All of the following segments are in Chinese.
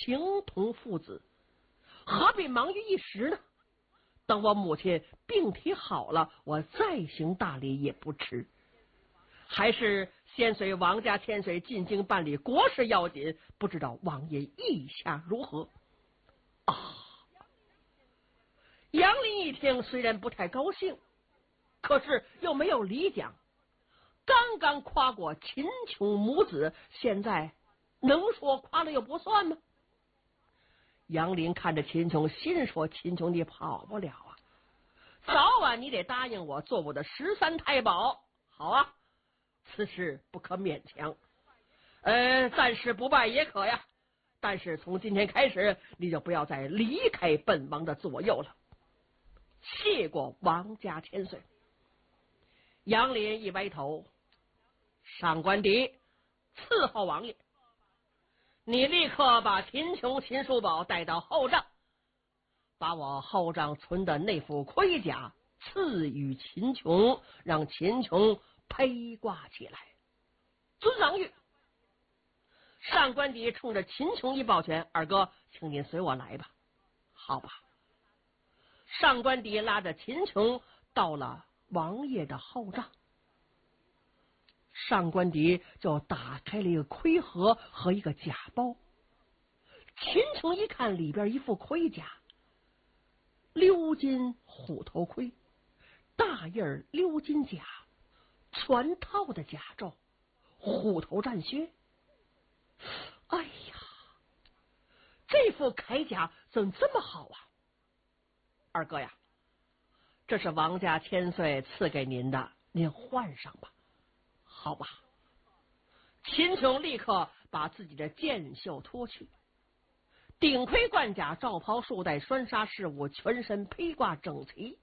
情同父子，何必忙于一时呢？等我母亲病体好了，我再行大礼也不迟。还是先随王家千岁进京办理国事要紧，不知道王爷意下如何？啊！杨林一听，虽然不太高兴，可是又没有理讲。刚刚夸过秦琼母子，现在能说夸了又不算吗？杨林看着秦琼，心说：秦琼，你跑不了啊，早晚你得答应我做我的13太保。好啊，此事不可勉强，暂时不拜也可呀。但是从今天开始，你就不要再离开本王的左右了。谢过王家千岁。杨林一歪头，上官迪伺候王爷，你立刻把秦琼、秦叔宝带到后帐，把我后帐存的那副盔甲赐予秦琼，让秦琼披挂起来。遵王谕。上官迪冲着秦琼一抱拳：二哥，请您随我来吧。好吧。上官迪拉着秦琼到了王爷的后帐，上官迪就打开了一个盔盒和一个甲包。秦琼一看，里边一副盔甲，鎏金虎头盔，大印鎏金甲，全套的甲胄，虎头战靴。哎呀，这副铠甲怎么这么好啊？二哥呀，这是王家千岁赐给您的，您换上吧。好吧。秦琼立刻把自己的剑袖脱去，顶盔贯甲，罩袍束带，拴纱饰物，全身披挂整齐。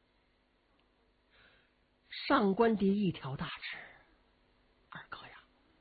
上官迪一挑大指：二哥呀，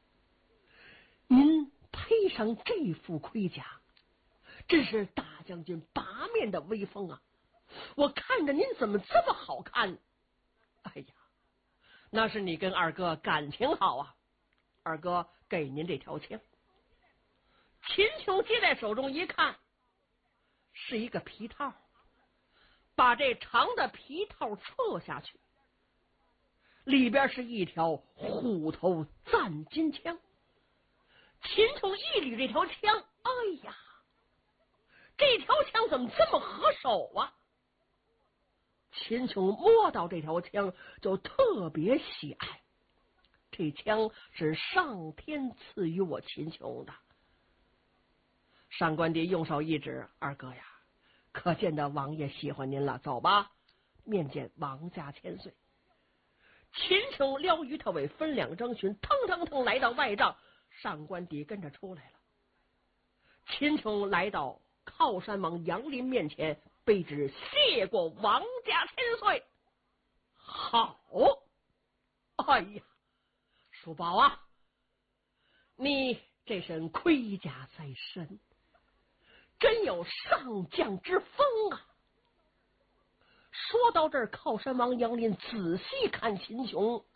您配上这副盔甲，真是大将军八面的威风啊！我看着您怎么这么好看？哎呀，那是你跟二哥感情好啊！二哥给您这条枪。秦琼接在手中一看，是一个皮套，把这长的皮套撤下去，里边是一条虎头战金枪。秦琼一捋这条枪，哎呀，这条枪怎么这么合手啊？秦琼摸到这条枪就特别喜爱，这枪是上天赐予我秦琼的。上官迪用手一指：二哥呀，可见得王爷喜欢您了，走吧，面见王家千岁。秦琼撩于特尾，分两征询，腾腾腾来到外帐，上官迪跟着出来了。秦琼来到靠山王杨林面前，卑职谢过王家千岁。好，哎呀，叔宝啊，你这身盔甲在身，真有上将之风啊！说到这儿，靠山王杨林仔细看秦琼，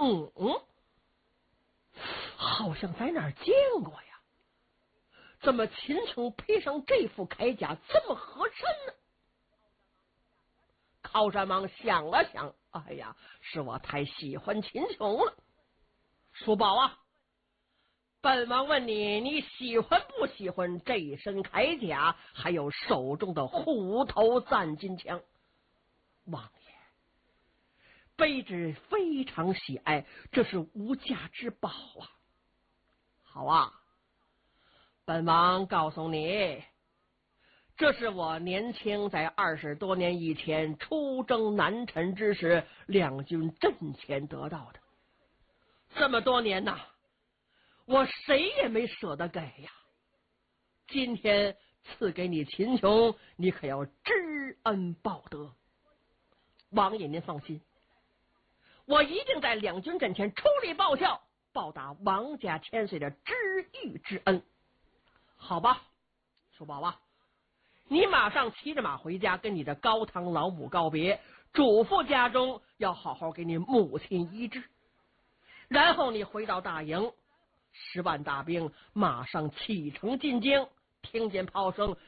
好像在哪儿见过呀？怎么秦琼配上这副铠甲这么合身呢？靠山王想了想，哎呀，是我太喜欢秦琼了。叔宝啊，本王问你，你喜欢不喜欢这身铠甲，还有手中的虎头战金枪？王爷，卑职非常喜爱，这是无价之宝啊！好啊，本王告诉你，这是我年轻在20多年以前出征南陈之时，两军阵前得到的。这么多年呐，我谁也没舍得给呀。今天赐给你秦琼，你可要知恩报德。王爷您放心，我一定在两军阵前出力报效，报答王家千岁的知遇之恩。好吧，叔宝啊，你马上骑着马回家，跟你的高堂老母告别，嘱咐家中要好好给你母亲医治。然后你回到大营，10万大兵马上启程进京，听见炮声